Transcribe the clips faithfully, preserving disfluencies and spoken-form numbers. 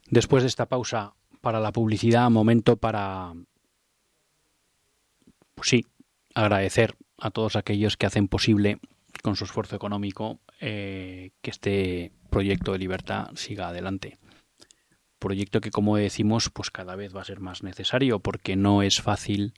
Después de esta pausa para la publicidad, momento para, pues sí, agradecer a todos aquellos que hacen posible con su esfuerzo económico eh, que este proyecto de libertad siga adelante. Proyecto que, como decimos, pues cada vez va a ser más necesario porque no es fácil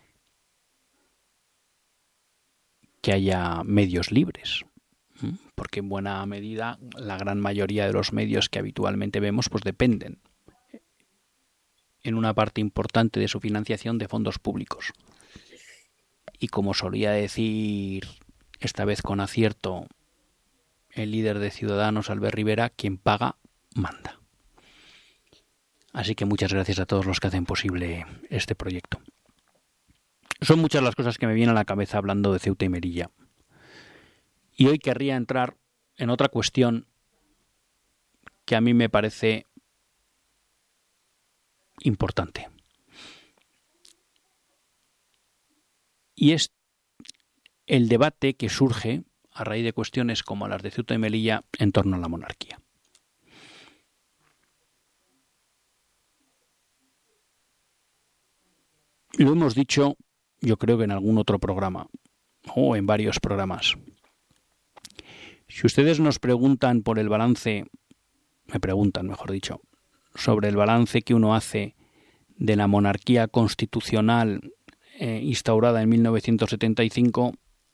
que haya medios libres, porque en buena medida la gran mayoría de los medios que habitualmente vemos pues dependen en una parte importante de su financiación de fondos públicos. Y como solía decir esta vez con acierto el líder de Ciudadanos, Albert Rivera, quien paga, manda. Así que muchas gracias a todos los que hacen posible este proyecto. Son muchas las cosas que me vienen a la cabeza hablando de Ceuta y Melilla. Y hoy querría entrar en otra cuestión que a mí me parece importante. Y es el debate que surge a raíz de cuestiones como las de Ceuta y Melilla en torno a la monarquía. Lo hemos dicho, yo creo que en algún otro programa, o en varios programas. Si ustedes nos preguntan por el balance, me preguntan, mejor dicho, sobre el balance que uno hace de la monarquía constitucional eh, instaurada en mil novecientos setenta y cinco,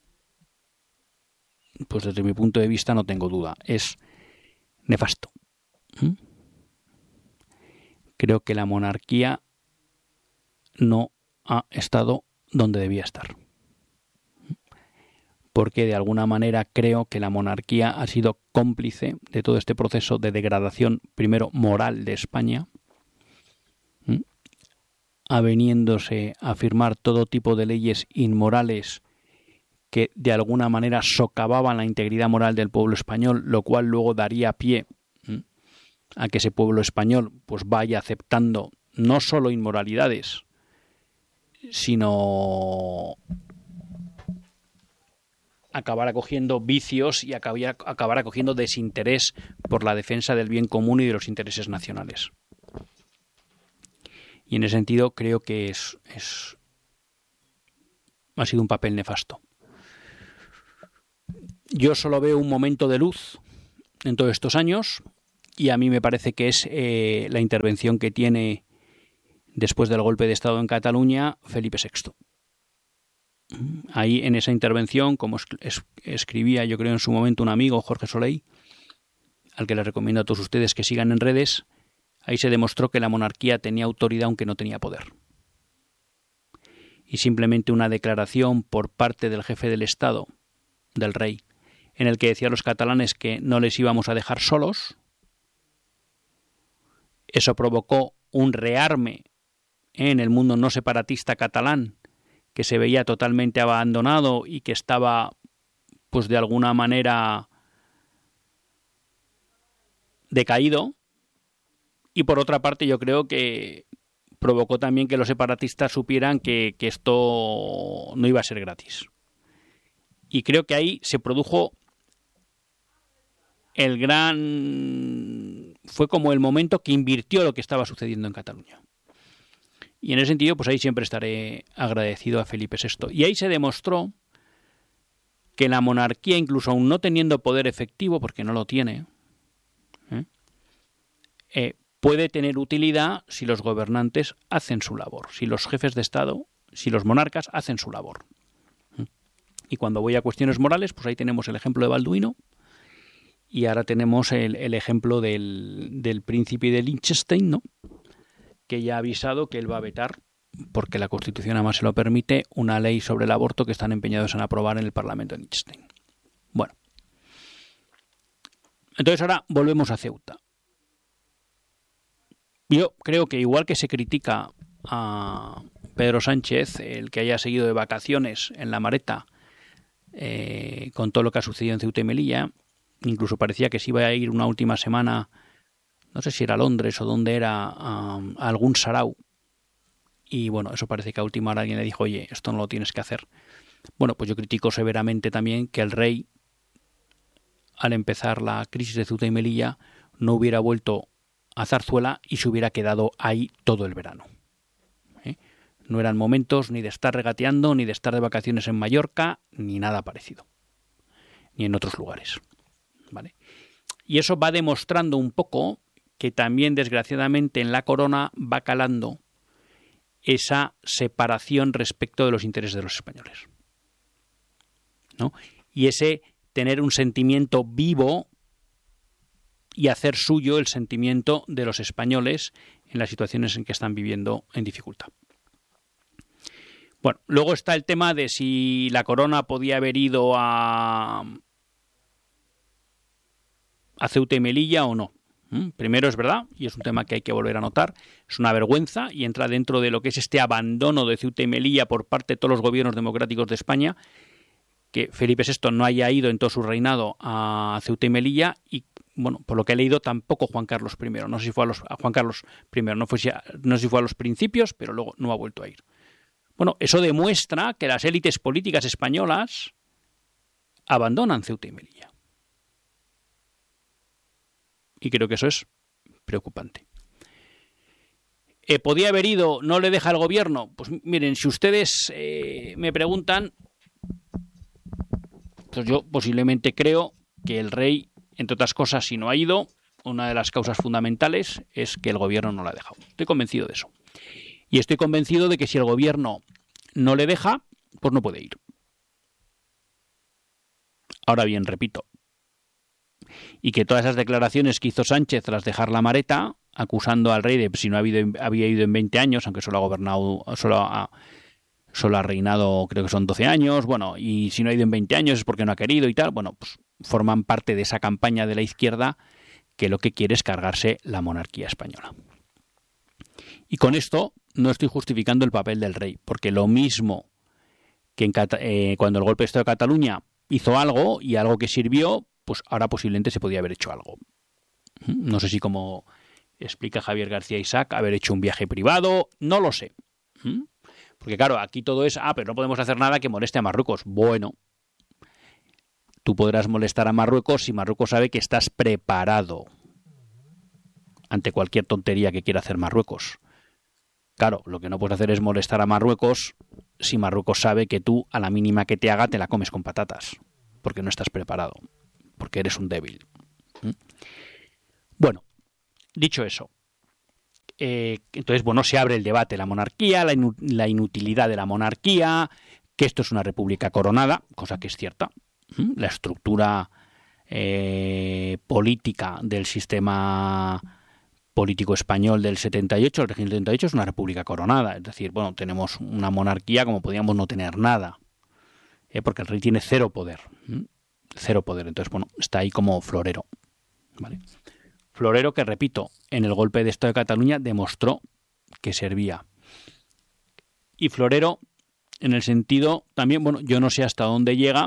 pues desde mi punto de vista no tengo duda, es nefasto. ¿Mm? Creo que la monarquía no ha estado donde debía estar. Porque de alguna manera creo que la monarquía ha sido cómplice de todo este proceso de degradación, primero moral de España, ¿Mm? aveniéndose a firmar todo tipo de leyes inmorales que de alguna manera socavaban la integridad moral del pueblo español, lo cual luego daría pie ¿Mm? a que ese pueblo español pues vaya aceptando no solo inmoralidades, sino acabar acogiendo vicios y acabar, acabar acogiendo desinterés por la defensa del bien común y de los intereses nacionales. Y en ese sentido creo que es, es ha sido un papel nefasto. Yo solo veo un momento de luz en todos estos años y a mí me parece que es eh, la intervención que tiene después del golpe de Estado en Cataluña Felipe sexto. Ahí en esa intervención, como es, es, escribía yo creo en su momento un amigo, Jorge Soleil, al que les recomiendo a todos ustedes que sigan en redes, ahí se demostró que la monarquía tenía autoridad aunque no tenía poder. Y simplemente una declaración por parte del jefe del Estado, del rey, en el que decía a los catalanes que no les íbamos a dejar solos, eso provocó un rearme en el mundo no separatista catalán, que se veía totalmente abandonado y que estaba, pues de alguna manera, decaído. Y por otra parte yo creo que provocó también que los separatistas supieran que, que esto no iba a ser gratis. Y creo que ahí se produjo el gran... fue como el momento que invirtió lo que estaba sucediendo en Cataluña. Y en ese sentido, pues ahí siempre estaré agradecido a Felipe sexto. Y ahí se demostró que la monarquía, incluso aún no teniendo poder efectivo, porque no lo tiene, ¿eh? Eh, puede tener utilidad si los gobernantes hacen su labor, si los jefes de Estado, si los monarcas hacen su labor. Y cuando voy a cuestiones morales, pues ahí tenemos el ejemplo de Balduino y ahora tenemos el, el ejemplo del, del príncipe de Liechtenstein, ¿no? Que ya ha avisado que él va a vetar, porque la Constitución además se lo permite, una ley sobre el aborto que están empeñados en aprobar en el Parlamento de Liechtenstein. Bueno, entonces ahora volvemos a Ceuta. Yo creo que igual que se critica a Pedro Sánchez, el que haya seguido de vacaciones en la Mareta eh, con todo lo que ha sucedido en Ceuta y Melilla, incluso parecía que se iba a ir una última semana, no sé si era Londres o dónde era, a, a algún sarau. Y bueno, eso parece que a última hora alguien le dijo, oye, esto no lo tienes que hacer. Bueno, pues yo critico severamente también que el rey, al empezar la crisis de Ceuta y Melilla, no hubiera vuelto a Zarzuela y se hubiera quedado ahí todo el verano. ¿Eh? No eran momentos ni de estar regateando, ni de estar de vacaciones en Mallorca, ni nada parecido, ni en otros lugares. ¿Vale? Y eso va demostrando un poco que también, desgraciadamente, en la corona va calando esa separación respecto de los intereses de los españoles, ¿no? Y ese tener un sentimiento vivo y hacer suyo el sentimiento de los españoles en las situaciones en que están viviendo en dificultad. Bueno, luego está el tema de si la corona podía haber ido a, a Ceuta y Melilla o no. ¿Mm? Primero, es verdad, y es un tema que hay que volver a notar, es una vergüenza y entra dentro de lo que es este abandono de Ceuta y Melilla por parte de todos los gobiernos democráticos de España, que Felipe sexto no haya ido en todo su reinado a Ceuta y Melilla y, bueno, por lo que he leído, tampoco Juan Carlos primero. No sé si fue a, los, a Juan Carlos primero, no, fue, no sé si fue a los principios, pero luego no ha vuelto a ir. Bueno, eso demuestra que las élites políticas españolas abandonan Ceuta y Melilla. Y creo que eso es preocupante. Eh, ¿Podía haber ido? ¿No le deja el gobierno? Pues miren, si ustedes eh, me preguntan, pues yo posiblemente creo que el rey, entre otras cosas, si no ha ido, una de las causas fundamentales es que el gobierno no la ha dejado. Estoy convencido de eso. Y estoy convencido de que si el gobierno no le deja, pues no puede ir. Ahora bien, repito, y que todas esas declaraciones que hizo Sánchez tras dejar la Mareta, acusando al rey de si no había ido, había ido en veinte años, aunque solo ha gobernado, solo ha, solo ha reinado, creo que son doce años, bueno, y si no ha ido en veinte años es porque no ha querido y tal, bueno, pues forman parte de esa campaña de la izquierda que lo que quiere es cargarse la monarquía española. Y con esto no estoy justificando el papel del rey, porque lo mismo que en Cata- eh, cuando el golpe de Estado de Cataluña hizo algo y algo que sirvió, pues ahora posiblemente se podía haber hecho algo. No sé si, como explica Javier García Isaac, haber hecho un viaje privado, no lo sé. Porque claro, aquí todo es, ah, pero no podemos hacer nada que moleste a Marruecos. Bueno, tú podrás molestar a Marruecos si Marruecos sabe que estás preparado ante cualquier tontería que quiera hacer Marruecos. Claro, lo que no puedes hacer es molestar a Marruecos si Marruecos sabe que tú, a la mínima que te haga, te la comes con patatas, porque no estás preparado, porque eres un débil. ¿Mm? Bueno, dicho eso, eh, entonces, bueno, se abre el debate, la monarquía, la, inu- la inutilidad de la monarquía, que esto es una república coronada, cosa que es cierta. ¿Mm? La estructura eh, política del sistema político español del setenta y ocho, el régimen del setenta y ocho, es una república coronada. Es decir, bueno, tenemos una monarquía como podíamos no tener nada, ¿eh? Porque el rey tiene cero poder. ¿Mm? Cero poder. Entonces, bueno, está ahí como florero. ¿Vale? Florero que, repito, en el golpe de Estado de Cataluña demostró que servía. Y florero en el sentido también, bueno, yo no sé hasta dónde llega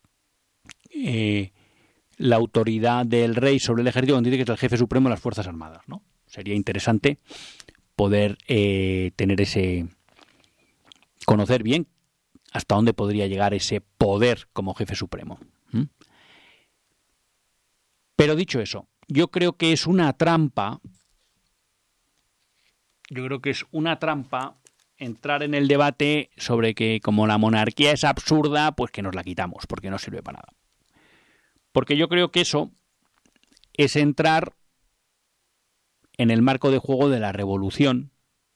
eh, la autoridad del rey sobre el ejército cuando dice que es el jefe supremo de las Fuerzas Armadas, ¿no? Sería interesante poder eh, tener ese, conocer bien hasta dónde podría llegar ese poder como jefe supremo. ¿Mm? Pero dicho eso, yo creo que es una trampa, yo creo que es una trampa entrar en el debate sobre que como la monarquía es absurda, pues que nos la quitamos, porque no sirve para nada. Porque yo creo que eso es entrar en el marco de juego de la revolución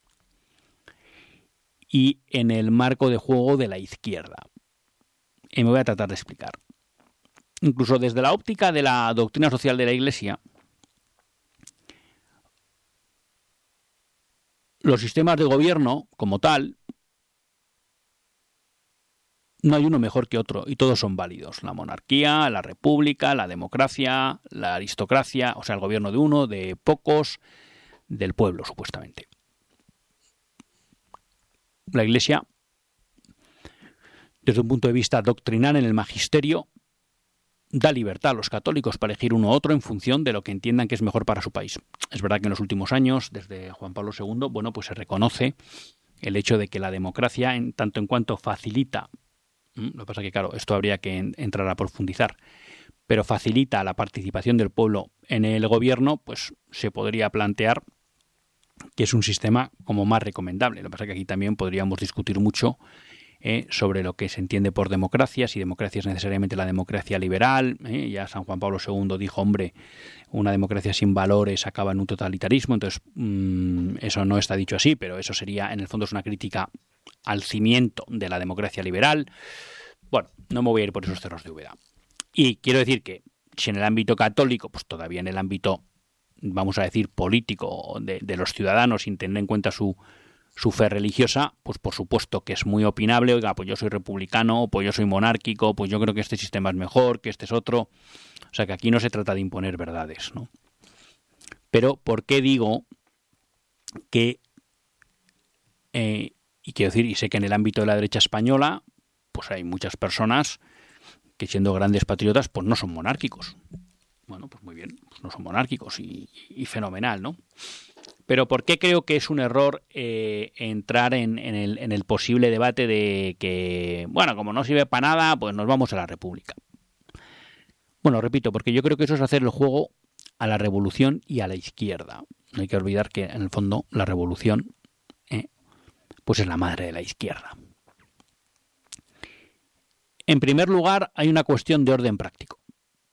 y en el marco de juego de la izquierda. Y me voy a tratar de explicar. Incluso desde la óptica de la doctrina social de la Iglesia, los sistemas de gobierno, como tal, no hay uno mejor que otro y todos son válidos. La monarquía, la república, la democracia, la aristocracia, o sea, el gobierno de uno, de pocos, del pueblo, supuestamente. La Iglesia, desde un punto de vista doctrinal en el magisterio, da libertad a los católicos para elegir uno u otro en función de lo que entiendan que es mejor para su país. Es verdad que en los últimos años, desde Juan Pablo segundo, bueno, pues se reconoce el hecho de que la democracia, en tanto en cuanto facilita, lo que pasa es que, claro, esto habría que entrar a profundizar, pero facilita la participación del pueblo en el gobierno, pues se podría plantear que es un sistema como más recomendable. Lo que pasa es que aquí también podríamos discutir mucho eh, sobre lo que se entiende por democracia, si democracia es necesariamente la democracia liberal. Eh, ya San Juan Pablo segundo dijo, hombre, una democracia sin valores acaba en un totalitarismo, entonces mmm, eso no está dicho así, pero eso sería, en el fondo es una crítica al cimiento de la democracia liberal. Bueno, no me voy a ir por esos cerros de Úbeda. Y quiero decir que si en el ámbito católico, pues todavía en el ámbito, vamos a decir, político de, de los ciudadanos, sin tener en cuenta su, su fe religiosa, pues por supuesto que es muy opinable. Oiga, pues yo soy republicano, pues yo soy monárquico, pues yo creo que este sistema es mejor, que este es otro. O sea que aquí no se trata de imponer verdades, ¿no? Pero ¿por qué digo que, eh, y quiero decir, y sé que en el ámbito de la derecha española, pues hay muchas personas que siendo grandes patriotas, pues no son monárquicos. Bueno, pues muy bien, pues no son monárquicos y, y fenomenal, ¿no? Pero ¿por qué creo que es un error eh, entrar en, en, el, en el posible debate de que, bueno, como no sirve para nada, pues nos vamos a la República? Bueno, repito, porque yo creo que eso es hacer el juego a la revolución y a la izquierda. No hay que olvidar que, en el fondo, la revolución eh, pues es la madre de la izquierda. En primer lugar, hay una cuestión de orden práctico.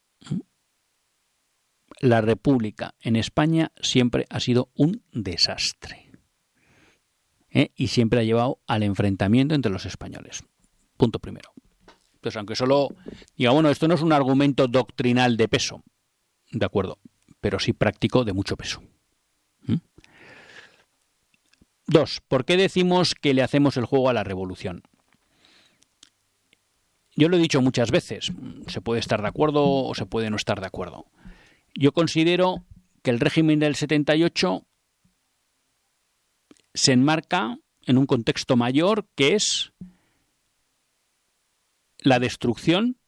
La República en España siempre ha sido un desastre. ¿eh? Y siempre ha llevado al enfrentamiento entre los españoles. Punto primero. Entonces, aunque solo diga, bueno, esto no es un argumento doctrinal de peso, de acuerdo, pero sí práctico de mucho peso. ¿Mm? Dos, ¿por qué decimos que le hacemos el juego a la revolución? Yo lo he dicho muchas veces, se puede estar de acuerdo o se puede no estar de acuerdo. Yo considero que el régimen del setenta y ocho se enmarca en un contexto mayor que es la destrucción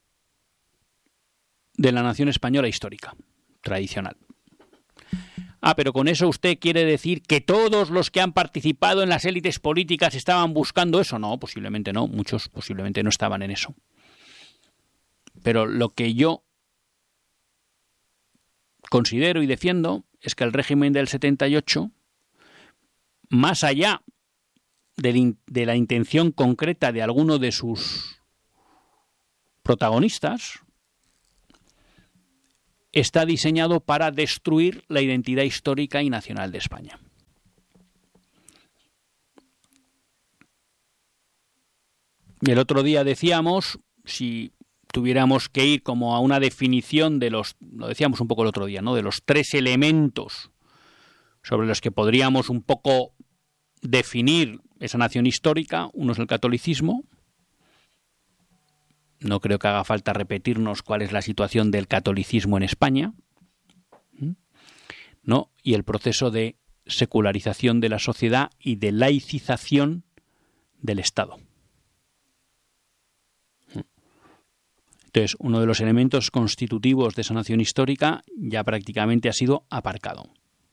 de la nación española histórica, tradicional. Ah, pero con eso usted quiere decir que todos los que han participado en las élites políticas estaban buscando eso. No, posiblemente no, muchos posiblemente no estaban en eso. Pero lo que yo considero y defiendo es que el régimen del setenta y ocho, más allá de, de la intención concreta de alguno de sus protagonistas, está diseñado para destruir la identidad histórica y nacional de España. Y el otro día decíamos, si tuviéramos que ir como a una definición de los, lo decíamos un poco el otro día, ¿no? De los tres elementos sobre los que podríamos un poco definir esa nación histórica, uno es el catolicismo. No creo que haga falta repetirnos cuál es la situación del catolicismo en España, ¿no? Y el proceso de secularización de la sociedad y de laicización del Estado. Entonces, uno de los elementos constitutivos de esa nación histórica ya prácticamente ha sido aparcado.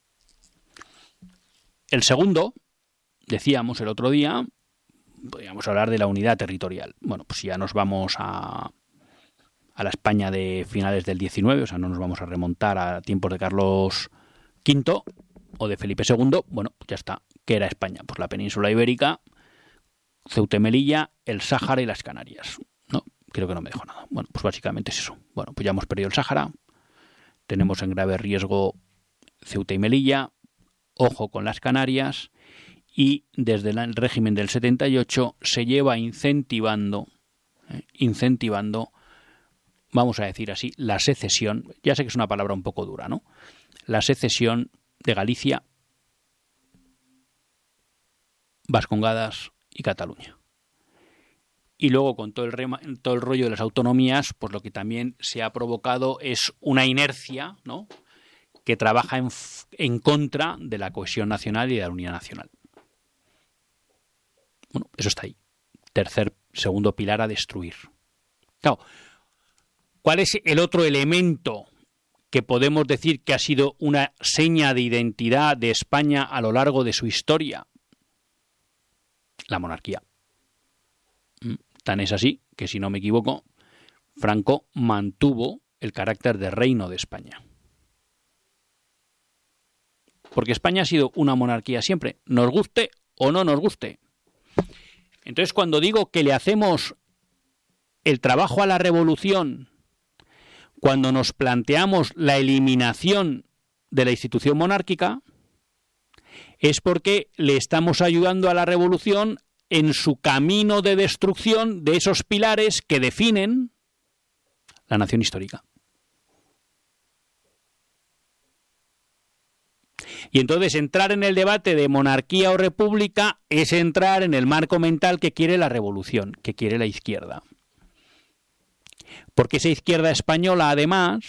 El segundo, decíamos el otro día, podríamos hablar de la unidad territorial. Bueno, pues ya nos vamos a, a la España de finales del diecinueve, o sea, no nos vamos a remontar a tiempos de Carlos quinto o de Felipe segundo. Bueno, ya está. ¿Qué era España? Pues la península ibérica, Ceuta y Melilla, el Sáhara y las Canarias. No, creo que no me dejo nada. Bueno, pues básicamente es eso. Bueno, pues ya hemos perdido el Sáhara, tenemos en grave riesgo Ceuta y Melilla, ojo con las Canarias. Y desde el régimen del setenta y ocho se lleva incentivando, eh, incentivando, vamos a decir así, la secesión, ya sé que es una palabra un poco dura, ¿no? La secesión de Galicia, Vascongadas y Cataluña. Y luego con todo el, rema, todo el rollo de las autonomías, pues lo que también se ha provocado es una inercia, ¿no? Que trabaja en, en contra de la cohesión nacional y de la unidad nacional. Bueno, eso está ahí. Tercer, segundo pilar a destruir. Claro, ¿cuál es el otro elemento que podemos decir que ha sido una seña de identidad de España a lo largo de su historia? La monarquía. Tan es así que, si no me equivoco, Franco mantuvo el carácter de reino de España. Porque España ha sido una monarquía siempre, nos guste o no nos guste. Entonces, cuando digo que le hacemos el trabajo a la revolución, cuando nos planteamos la eliminación de la institución monárquica, es porque le estamos ayudando a la revolución en su camino de destrucción de esos pilares que definen la nación histórica. Y entonces entrar en el debate de monarquía o república es entrar en el marco mental que quiere la revolución, que quiere la izquierda. Porque esa izquierda española, además,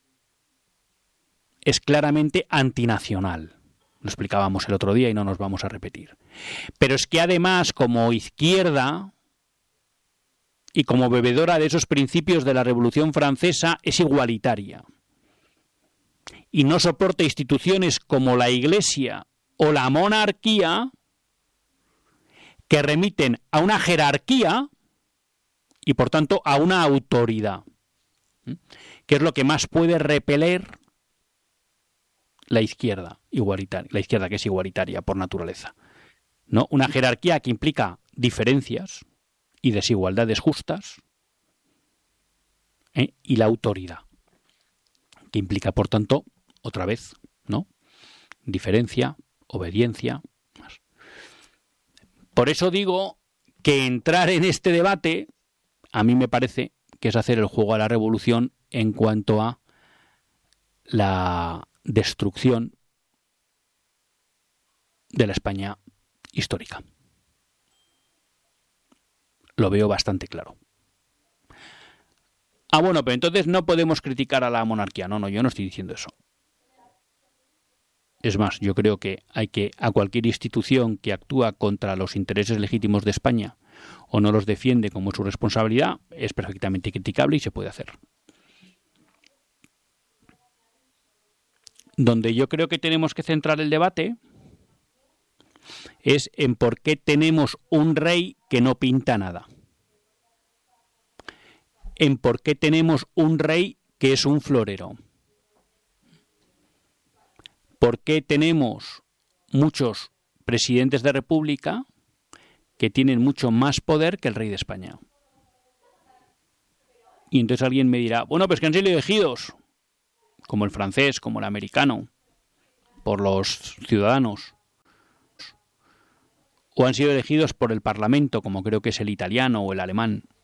es claramente antinacional. Lo explicábamos el otro día y no nos vamos a repetir. Pero es que además, como izquierda y como bebedora de esos principios de la Revolución Francesa, es igualitaria. Y no soporta instituciones como la Iglesia o la monarquía que remiten a una jerarquía y, por tanto, a una autoridad, que es lo que más puede repeler la izquierda igualitaria, la izquierda que es igualitaria por naturaleza, ¿no? Una jerarquía que implica diferencias y desigualdades justas, ¿eh? Y la autoridad, que implica, por tanto, otra vez, ¿no? Diferencia, obediencia. Más. Por eso digo que entrar en este debate, a mí me parece que es hacer el juego a la revolución en cuanto a la destrucción de la España histórica. Lo veo bastante claro. Ah, bueno, pero entonces no podemos criticar a la monarquía. No, no, yo no estoy diciendo eso. Es más, yo creo que hay que, a cualquier institución que actúa contra los intereses legítimos de España o no los defiende como su responsabilidad, es perfectamente criticable y se puede hacer. Donde yo creo que tenemos que centrar el debate es en por qué tenemos un rey que no pinta nada. En por qué tenemos un rey que es un florero. ¿Por qué tenemos muchos presidentes de república que tienen mucho más poder que el rey de España? Y entonces alguien me dirá, bueno, pues que han sido elegidos, como el francés, como el americano, por los ciudadanos, o han sido elegidos por el Parlamento, como creo que es el italiano o el alemán.